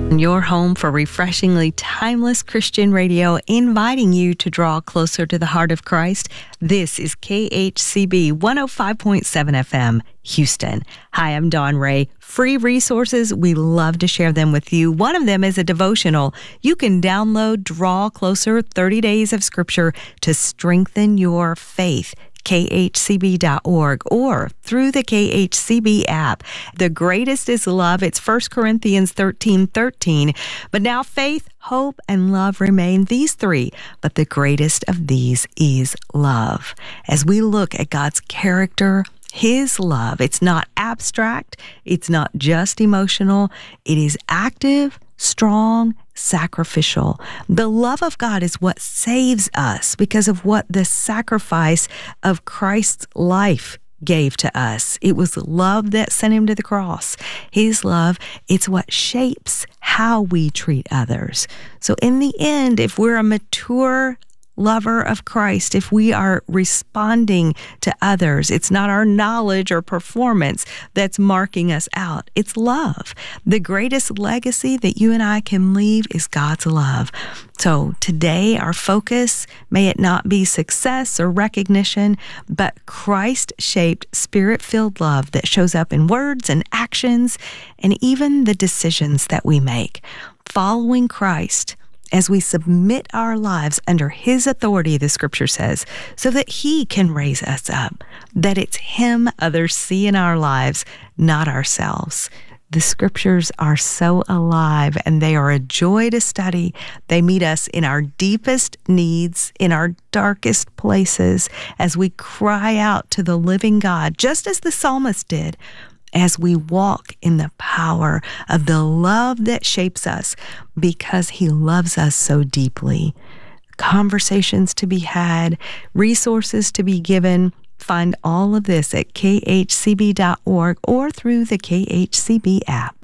Your home for refreshingly timeless Christian radio, inviting you to draw closer to the heart of Christ. This is KHCB 105.7 FM, Houston. Hi, I'm Dawn Ray. Free resources, we love to share them with you. One of them is a devotional. You can download Draw Closer, 30 Days of Scripture to strengthen your faith. KHCB.org or through the KHCB app. The greatest is love. It's 1 Corinthians 13:13. But now faith, hope, and love remain, these three. But the greatest of these is love. As we look at God's character, His love, it's not abstract. It's not just emotional. It is active, strong, sacrificial. The love of God is what saves us because of what the sacrifice of Christ's life gave to us. It was love that sent him to the cross. His love, it's what shapes how we treat others. So in the end, if we're a mature lover of Christ, if we are responding to others, it's not our knowledge or performance that's marking us out. It's love. The greatest legacy that you and I can leave is God's love. So today, our focus, may it not be success or recognition, but Christ-shaped, Spirit-filled love that shows up in words and actions and even the decisions that we make. Following Christ as we submit our lives under His authority, the Scripture says, so that He can raise us up, that it's Him others see in our lives, not ourselves. The Scriptures are so alive, and they are a joy to study. They meet us in our deepest needs, in our darkest places, as we cry out to the living God, just as the psalmist did, as we walk in the power of the love that shapes us because He loves us so deeply. Conversations to be had, resources to be given. Find all of this at khcb.org or through the KHCB app.